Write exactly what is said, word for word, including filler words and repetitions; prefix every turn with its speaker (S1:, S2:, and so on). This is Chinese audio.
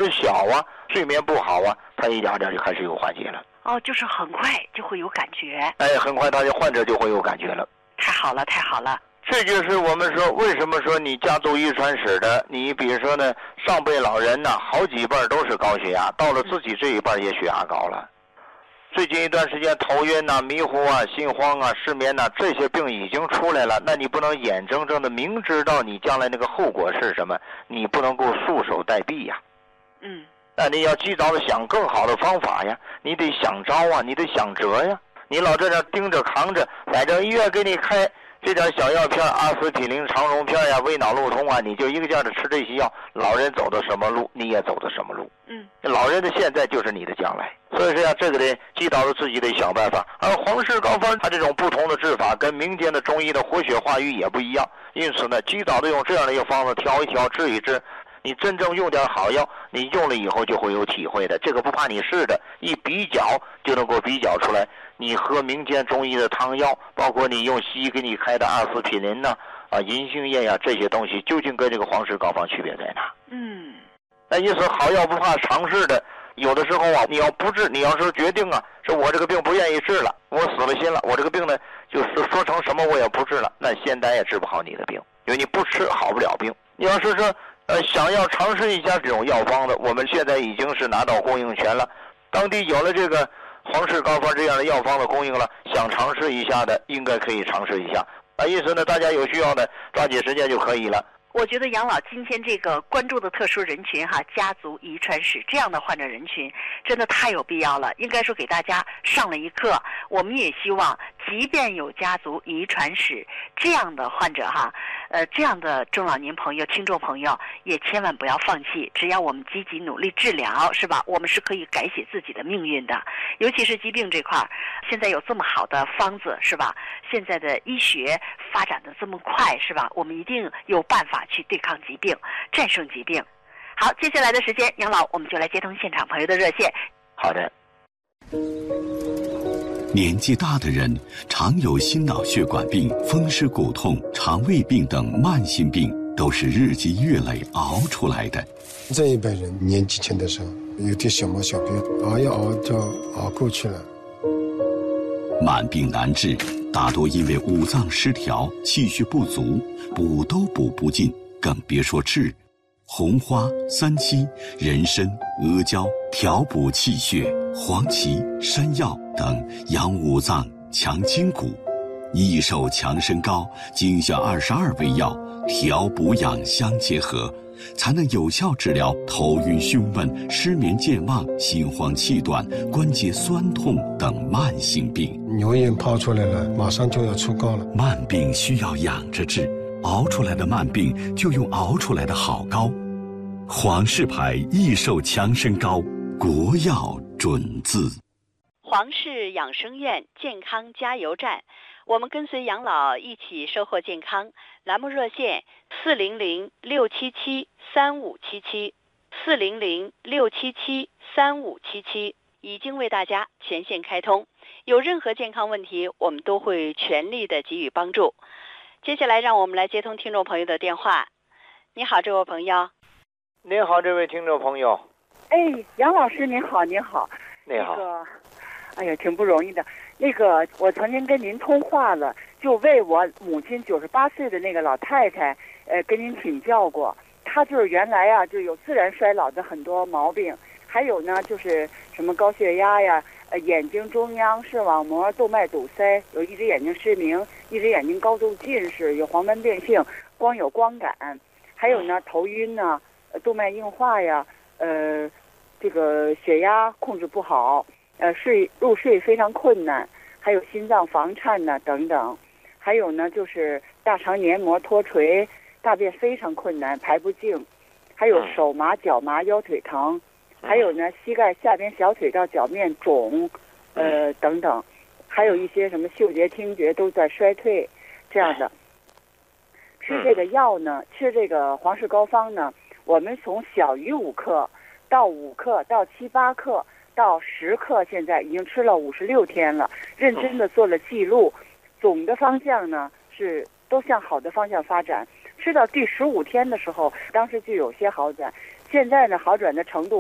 S1: 小啊，睡眠不好啊，他一点点就开始有缓解了。
S2: 哦，就是很快就会有感觉。
S1: 哎，很快他就患者就会有感觉了。
S2: 太好了，太好了。
S1: 这就是我们说为什么说你家族遗传史的，你比如说呢，上辈老人呢，好几辈都是高血压，到了自己这一辈也血压高了。最近一段时间头晕呐、迷糊啊、心慌啊、失眠呐、这些病已经出来了，那你不能眼睁睁的明知道你将来那个后果是什么，你不能够束手待毙呀。
S2: 嗯。
S1: 那你要及早的想更好的方法呀，你得想招啊，你得想辙呀。你老这样盯着扛着，反正医院给你开这点小药片，阿司匹林、肠溶片呀、胃脑路通啊，你就一个劲儿的吃这些药，老人走的什么路，你也走的什么路。
S2: 嗯，
S1: 老人的现在就是你的将来，所以说呀，这个得及早的自己得想办法。而皇氏膏方它这种不同的治法，跟民间的中医的活血化瘀也不一样，因此呢，及早的用这样的一个方子调一调、治一治。你真正用点好药，你用了以后就会有体会的。这个不怕你试的，一比较就能够比较出来。你喝民间中医的汤药，包括你用西医给你开的阿司匹林呐、啊、啊银杏叶呀、啊、这些东西，究竟跟这个皇氏膏方区别在哪？
S2: 嗯，
S1: 那因此好药不怕尝试的，有的时候啊，你要不治，你要是决定啊，说我这个病不愿意治了，我死了心了，我这个病呢，就是说成什么我也不治了，那仙丹也治不好你的病，因为你不吃好不了病。你要是说呃，想要尝试一下这种药方的，我们现在已经是拿到供应权了。当地有了这个皇氏膏方这样的药方的供应了，想尝试一下的，应该可以尝试一下。啊，因此呢，大家有需要的，抓紧时间就可以了。
S2: 我觉得杨老今天这个关注的特殊人群哈，家族遗传史这样的患者人群，真的太有必要了。应该说给大家上了一课。我们也希望，即便有家族遗传史这样的患者哈，呃，这样的中老年朋友、听众朋友，也千万不要放弃。只要我们积极努力治疗，是吧？我们是可以改写自己的命运的。尤其是疾病这块儿，现在有这么好的方子，是吧？现在的医学发展的这么快，是吧？我们一定有办法去对抗疾病，战胜疾病。好，接下来的时间，杨老，我们就来接通现场朋友的热线。
S1: 好的。
S3: 年纪大的人常有心脑血管病、风湿骨痛、肠胃病等慢性病，都是日积月累熬出来的。
S4: 这一辈人年纪轻的时候有点小毛小病，熬一熬就熬过去了。
S3: 慢病难治，大多因为五脏失调、气血不足，补都补不尽，更别说治。红花、三七、人参、阿胶调补气血，黄芪、山药等养五脏、强筋骨。益寿强身膏精选二十二味药，调补养相结合，才能有效治疗头晕胸闷、失眠健忘、心慌气短、关节酸痛等慢性病。
S4: 牛眼泡出来了，马上就要出膏了。
S3: 慢病需要养着治，熬出来的慢病就用熬出来的好膏。皇氏牌益寿强身膏，国药准字。
S2: 皇氏养生院健康加油站，我们跟随杨老一起收获健康。栏目热线四零零六七七三五七七，四零零六七七三五七七已经为大家全线开通。有任何健康问题，我们都会全力的给予帮助。接下来，让我们来接通听众朋友的电话。你好，这位朋友。
S1: 您好，这位听众朋友。
S5: 哎，杨老师您好，您好。
S1: 你好。
S5: 那个，哎呀，挺不容易的。那个，我曾经跟您通话了，就为我母亲九十八岁的那个老太太，呃，跟您请教过。她就是原来啊，就有自然衰老的很多毛病，还有呢，就是什么高血压呀，呃，眼睛中央视网膜动脉堵塞，有一只眼睛失明，一只眼睛高度近视，有黄斑变性，光有光感，还有呢，头晕呢。动脉硬化呀，呃，这个血压控制不好，呃，睡入睡非常困难，还有心脏房颤呢等等，还有呢就是大肠黏膜脱垂，大便非常困难，排不净，还有手麻、脚麻、腰腿疼，还有呢膝盖下边小腿到脚面肿，呃等等，还有一些什么嗅觉、听觉都在衰退，这样的。吃这个药呢，吃这个皇氏膏方呢。我们从小于五克到五克到七八克到十克，现在已经吃了五十六天了，认真的做了记录，总的方向呢是都向好的方向发展。吃到第十五天的时候，当时就有些好转，现在呢好转的程度